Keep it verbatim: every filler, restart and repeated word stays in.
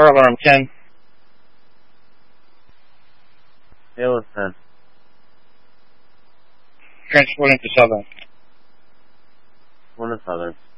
Car alarm ten. Taylor ten. Transporting to Southern. One to Southern.